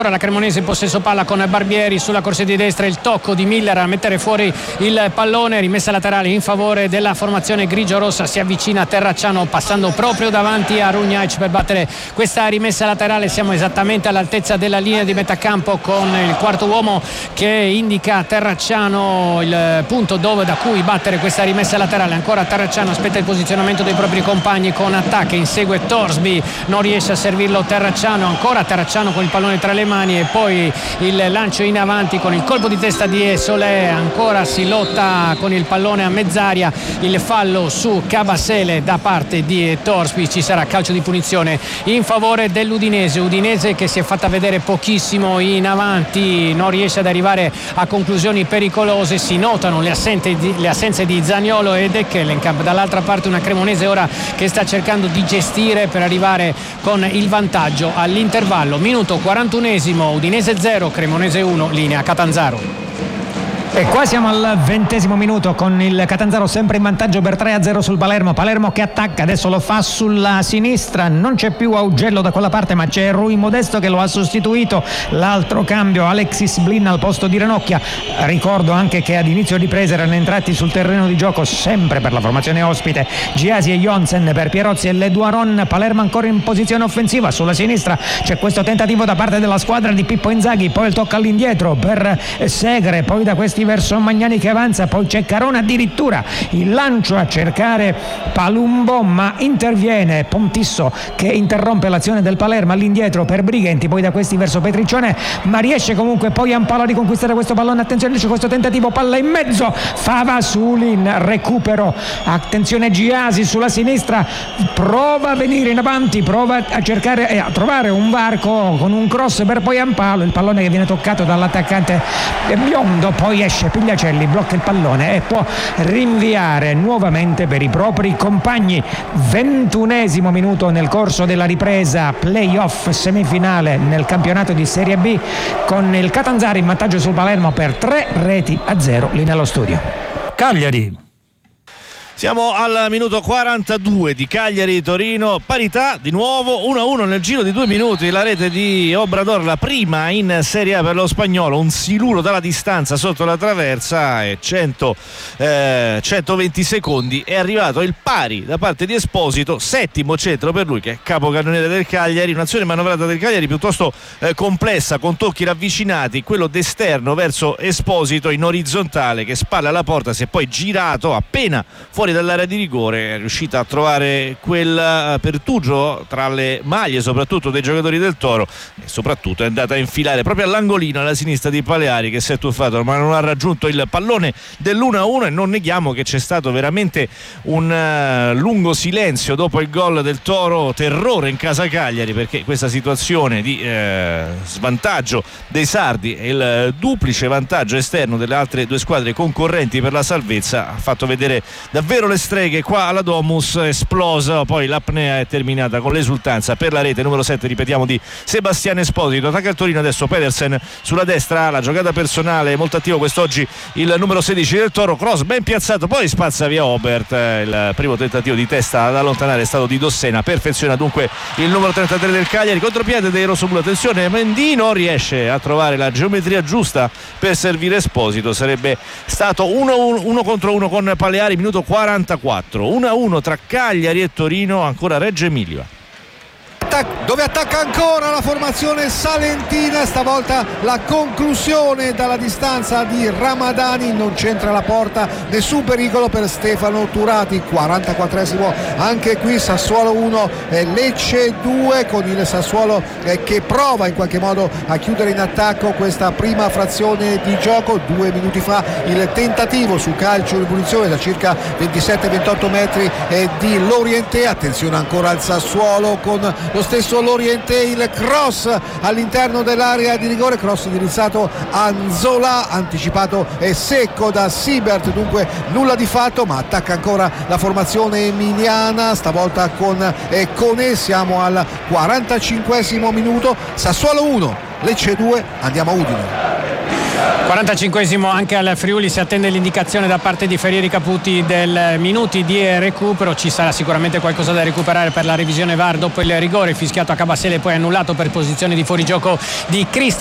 La Cremonese in possesso palla con Barbieri sulla corsia di destra, il tocco di Miller a mettere fuori il pallone, rimessa laterale in favore della formazione grigio-rossa, si avvicina Terracciano passando proprio davanti a Runjaic per battere questa rimessa laterale. Siamo esattamente all'altezza della linea di metà campo con il quarto uomo che indica Terracciano il punto da cui battere questa rimessa laterale. Ancora Terracciano aspetta il posizionamento dei propri compagni con attacco, insegue Torsby, non riesce a servirlo Terracciano, ancora Terracciano con il pallone tra le mani e poi il lancio in avanti con il colpo di testa di Solé. Ancora si lotta con il pallone a mezz'aria, il fallo su Cabasele da parte di Torsby. Ci sarà calcio di punizione in favore dell'Udinese che si è fatta vedere pochissimo in avanti, non riesce ad arrivare a conclusioni pericolose. Si notano le assenze di Zaniolo e De Kellenkamp. Dall'altra parte una Cremonese ora che sta cercando di gestire per arrivare con il vantaggio all'intervallo. Minuto 41esimo, Udinese 0, Cremonese 1, linea Catanzaro. E qua siamo al 20° minuto con il Catanzaro sempre in vantaggio per 3-0 sul Palermo che attacca, adesso lo fa sulla sinistra, non c'è più Augello da quella parte ma c'è Rui Modesto che lo ha sostituito. L'altro cambio, Alexis Blin al posto di Ranocchia. Ricordo anche che ad inizio ripresa erano entrati sul terreno di gioco sempre per la formazione ospite Giasi e Jonsen per Pierozzi e Leduaron. Palermo ancora in posizione offensiva, sulla sinistra c'è questo tentativo da parte della squadra di Pippo Inzaghi, poi il tocco all'indietro per Segre, poi da questi verso Magnani che avanza, poi c'è Carona, addirittura il lancio a cercare Palumbo ma interviene Pontisso che interrompe l'azione del Palermo all'indietro per Brighenti, poi da questi verso Petriccione ma riesce comunque poi Ampalo a riconquistare questo pallone. Attenzione, c'è questo tentativo, palla in mezzo, Fava Sulin, recupero, attenzione Giasi sulla sinistra, prova a venire in avanti, prova a cercare a trovare un varco con un cross per poi Ampalo, il pallone che viene toccato dall'attaccante biondo, poi esce Pigliacelli, blocca il pallone e può rinviare nuovamente per i propri compagni. 21esimo minuto nel corso della ripresa, playoff semifinale nel campionato di Serie B con il Catanzaro in vantaggio sul Palermo per 3-0 lì nello studio. Cagliari. Siamo al minuto 42 di Cagliari-Torino, parità di nuovo 1-1 nel giro di 2 minuti, la rete di Obrador, la prima in Serie A per lo spagnolo, un siluro dalla distanza sotto la traversa e 120 secondi è arrivato il pari da parte di Esposito, settimo centro per lui che è capocannoniere del Cagliari, un'azione manovrata del Cagliari piuttosto complessa con tocchi ravvicinati, quello d'esterno verso Esposito in orizzontale che spalla alla porta, si è poi girato appena fuori dall'area di rigore, è riuscita a trovare quel pertugio tra le maglie soprattutto dei giocatori del Toro e soprattutto è andata a infilare proprio all'angolino alla sinistra di Paleari che si è tuffato ma non ha raggiunto il pallone dell'1-1 e non neghiamo che c'è stato veramente un lungo silenzio dopo il gol del Toro, terrore in casa Cagliari perché questa situazione di svantaggio dei sardi e il duplice vantaggio esterno delle altre due squadre concorrenti per la salvezza ha fatto vedere davvero le streghe qua alla Domus, esplosa, poi l'apnea è terminata con l'esultanza per la rete numero 7, ripetiamo, di Sebastiano Esposito. Attacca il Torino adesso Pedersen sulla destra, la giocata personale, molto attivo quest'oggi il numero 16 del Toro, cross ben piazzato, poi spazza via Obert, il primo tentativo di testa ad allontanare è stato di Dossena, perfeziona dunque il numero 33 del Cagliari, contropiede dei rossoblu, attenzione Mendino riesce a trovare la geometria giusta per servire Esposito, sarebbe stato 1 contro 1 con Paleari, minuto 44, 1-1 tra Cagliari e Torino, ancora Reggio Emilia. Dove attacca ancora la formazione salentina, stavolta la conclusione dalla distanza di Ramadani, non c'entra la porta, nessun pericolo per Stefano Turati. 44esimo anche qui, Sassuolo 1 Lecce 2, con il Sassuolo che prova in qualche modo a chiudere in attacco questa prima frazione di gioco. 2 minuti fa il tentativo su calcio di punizione da circa 27-28 metri di Lorientè, attenzione ancora al Sassuolo con lo stesso Lorientè, il cross all'interno dell'area di rigore, cross indirizzato a Nzola, anticipato e secco da Siebert, dunque nulla di fatto, ma attacca ancora la formazione emiliana, stavolta con Conè. Siamo al 45esimo minuto, Sassuolo 1 Lecce 2, andiamo a Udine. 45esimo anche al Friuli, si attende l'indicazione da parte di Ferrieri Caputi del minuti di recupero. Ci sarà sicuramente qualcosa da recuperare per la revisione VAR dopo il rigore fischiato a Cabassele e poi annullato per posizione di fuorigioco di Cristian.